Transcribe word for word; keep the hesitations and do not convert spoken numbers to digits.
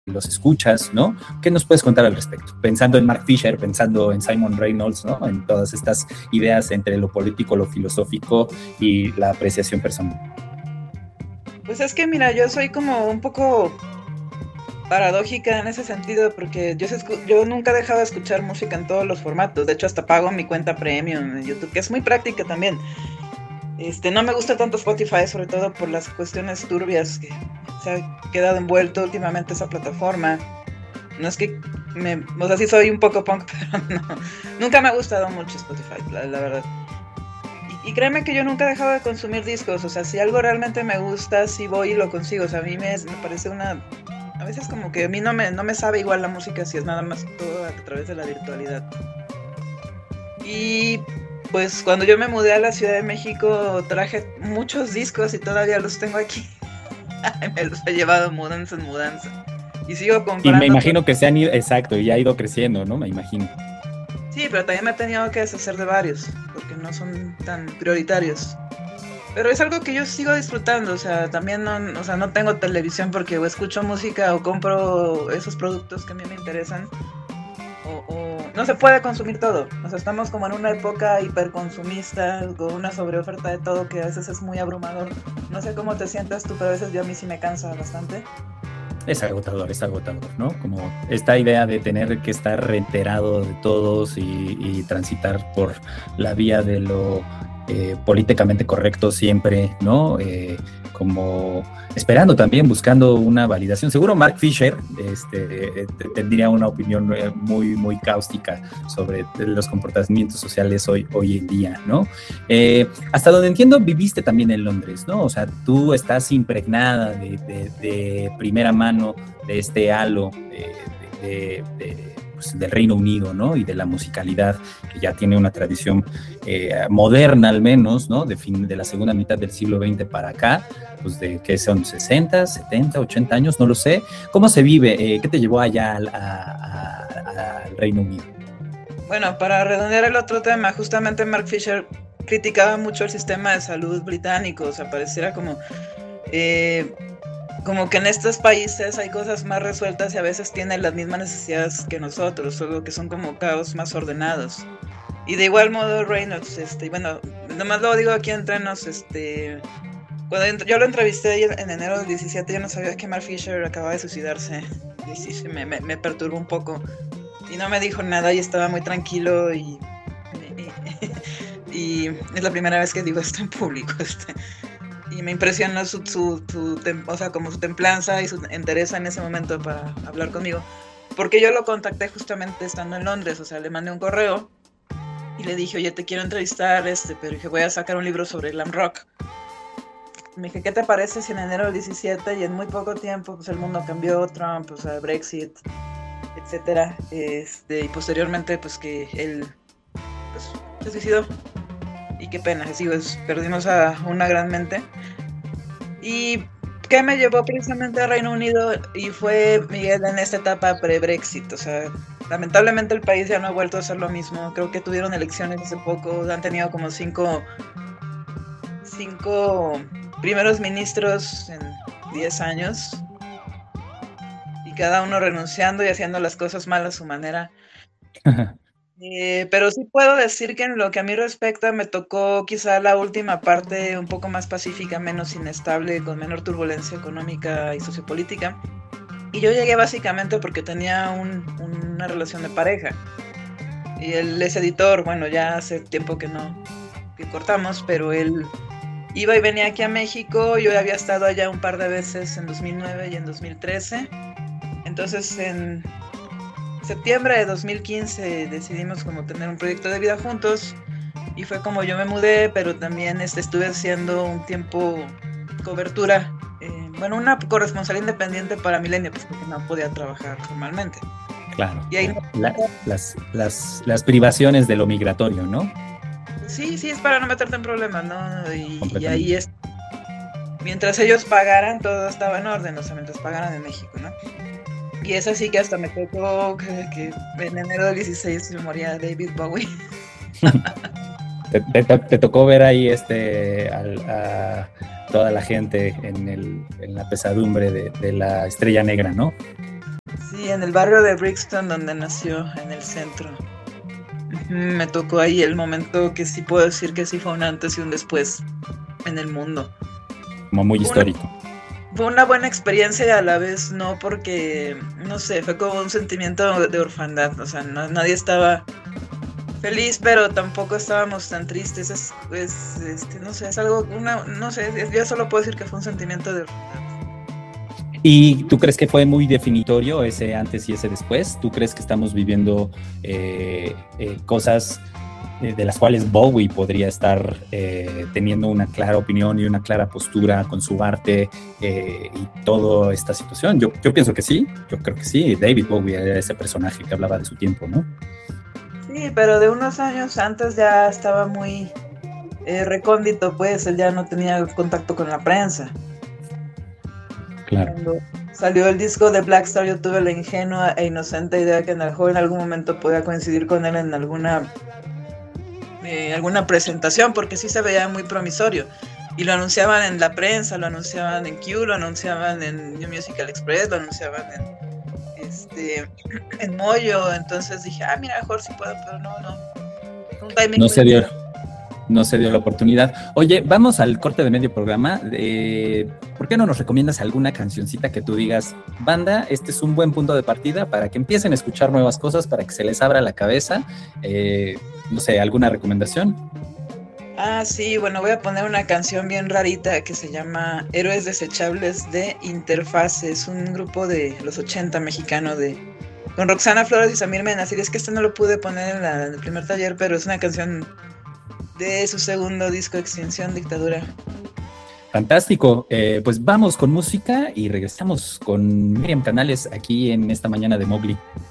los escuchas, ¿no? ¿Qué nos puedes contar al respecto? Pensando en Mark Fisher, pensando en Simon Reynolds, ¿no? En todas estas ideas entre lo político, lo filosófico y la apreciación personal. Pues es que mira, yo soy como un poco paradójica en ese sentido, porque yo, yo nunca he dejado de escuchar música en todos los formatos. De hecho, hasta pago mi cuenta premium en YouTube, que es muy práctica también. Este, no me gusta tanto Spotify, sobre todo por las cuestiones turbias que se ha quedado envuelto últimamente esa plataforma. No es que me, o sea, sí soy un poco punk, pero no, nunca me ha gustado mucho Spotify, la, la verdad. Y, y créeme que yo nunca he dejado de consumir discos, o sea, si algo realmente me gusta, sí voy y lo consigo. O sea, a mí me, me parece una... A veces como que a mí no me, no me sabe igual la música si es nada más todo a través de la virtualidad. Y pues cuando yo me mudé a la Ciudad de México traje muchos discos y todavía los tengo aquí. Me los he llevado mudanza en mudanza. Y sigo comprando. Y me imagino que se han ido, exacto, y ha ido creciendo, ¿no? Me imagino. Sí, pero también me he tenido que deshacer de varios, porque no son tan prioritarios. Pero es algo que yo sigo disfrutando, o sea, también no, o sea, no tengo televisión porque o escucho música o compro esos productos que a mí me interesan. O, o no se puede consumir todo. O sea, estamos como en una época hiperconsumista, con una sobreoferta de todo que a veces es muy abrumador. No sé cómo te sientas tú, pero a veces yo a mí sí me cansa bastante. Es agotador, es agotador, ¿no? Como esta idea de tener que estar reenterado de todos y, y transitar por la vía de lo eh, políticamente correcto siempre, ¿no? Eh, como esperando también, buscando una validación. Seguro Mark Fisher este, tendría una opinión muy, muy cáustica sobre los comportamientos sociales hoy, hoy en día, ¿no? Eh, hasta donde entiendo, viviste también en Londres, ¿no? O sea, tú estás impregnada de, de, de primera mano de este halo de, de, de, de pues, del Reino Unido, ¿no? Y de la musicalidad que ya tiene una tradición eh, moderna al menos, ¿no? De, fin, de la segunda mitad del siglo veinte para acá, pues de que son sesenta, setenta, ochenta años, no lo sé. ¿Cómo se vive? Eh, ¿Qué te llevó allá al, a, a, al Reino Unido? Bueno, para redondear el otro tema, justamente Mark Fisher criticaba mucho el sistema de salud británico, o sea, pareciera como... Eh, como que en estos países hay cosas más resueltas y a veces tienen las mismas necesidades que nosotros, solo que son como caos más ordenados. Y de igual modo Reynolds, este, bueno, nomás lo digo aquí entre nos, este, cuando yo lo entrevisté en enero del diecisiete, yo no sabía que Mark Fisher acababa de suicidarse, y sí, sí me, me, me perturbó un poco, y no me dijo nada y estaba muy tranquilo, y, y, y es la primera vez que digo esto en público, este, y me impresionó su, su, su tem, o sea, como su templanza y su entereza en ese momento para hablar conmigo, porque yo lo contacté justamente estando en Londres, o sea, le mandé un correo y le dije, oye, te quiero entrevistar, este, pero dije, voy a sacar un libro sobre glam rock. Me dije, ¿qué te parece si en enero del diecisiete y en muy poco tiempo, pues el mundo cambió, Trump, o sea, Brexit, etcétera, este, y posteriormente, pues que él, pues, se suicidó. Y qué pena, digo, es, perdimos a una gran mente. Y que me llevó precisamente a Reino Unido y fue Miguel en esta etapa pre-Brexit, o sea, lamentablemente el país ya no ha vuelto a ser lo mismo. Creo que tuvieron elecciones hace poco, han tenido como cinco, cinco primeros ministros en diez años y cada uno renunciando y haciendo las cosas mal a su manera. Eh, pero sí puedo decir que en lo que a mí respecta me tocó quizá la última parte un poco más pacífica, menos inestable, con menor turbulencia económica y sociopolítica. Y yo llegué básicamente porque tenía un, una relación de pareja. Y él es editor, bueno, ya hace tiempo que no, que cortamos, pero él iba y venía aquí a México. Yo había estado allá un par de veces en dos mil nueve y en dos mil trece. Entonces en septiembre de dos mil quince decidimos como tener un proyecto de vida juntos y fue como yo me mudé, pero también este, estuve haciendo un tiempo cobertura, eh, bueno, una corresponsal independiente para Milenio, pues porque no podía trabajar formalmente. Claro, y ahí la, las, las, las privaciones de lo migratorio, ¿no? Sí, sí, es para no meterte en problemas, ¿no? Y, y ahí es, mientras ellos pagaran, todo estaba en orden, o sea, mientras pagaran en México, ¿no? Y es así que hasta me tocó que, que en enero del dieciséis se moría David Bowie. te, te, te tocó ver ahí este al, a toda la gente en, el, en la pesadumbre de, de la estrella negra, ¿no? Sí, en el barrio de Brixton, donde nació, en el centro. Me tocó ahí el momento que sí puedo decir que sí fue un antes y un después en el mundo. Como muy Fue histórico. Una, fue una buena experiencia y a la vez no, porque, no sé, fue como un sentimiento de orfandad. O sea, no, nadie estaba feliz, pero tampoco estábamos tan tristes. Es, es este, no sé, es algo, una, no sé, yo solo puedo decir que fue un sentimiento de orfandad. ¿Y tú crees que fue muy definitorio ese antes y ese después? ¿Tú crees que estamos viviendo eh, eh, cosas eh, de las cuales Bowie podría estar eh, teniendo una clara opinión y una clara postura con su arte eh, y toda esta situación? Yo, yo pienso que sí, yo creo que sí. David Bowie era ese personaje que hablaba de su tiempo, ¿no? Sí, pero de unos años antes ya estaba muy eh, recóndito, pues él ya no tenía contacto con la prensa. Claro. Cuando salió el disco de Black Star, yo tuve la ingenua e inocente idea que en el joven en algún momento podía coincidir con él en alguna, eh, alguna presentación, porque sí se veía muy promisorio. Y lo anunciaban en la prensa, lo anunciaban en Q, lo anunciaban en New Musical Express, lo anunciaban en, este, en Moyo. Entonces dije, ah, mira, mejor sí puedo, pero no, no. Un timing No muy se dio. bien. No se dio la oportunidad. Oye, vamos al corte de medio programa. Eh, ¿Por qué no nos recomiendas alguna cancioncita que tú digas, banda, este es un buen punto de partida para que empiecen a escuchar nuevas cosas, para que se les abra la cabeza? Eh, no sé, ¿alguna recomendación? Ah, sí, bueno, voy a poner una canción bien rarita que se llama Héroes Desechables de Interfase. Es un grupo de los ochenta mexicano de con Roxana Flores y Samir Menasir. Es que este no lo pude poner en, la, en el primer taller, pero es una canción de su segundo disco, Extinción Dictadura. Fantástico. Eh, pues vamos con música y regresamos con Miriam Canales aquí en esta mañana de Mowgli.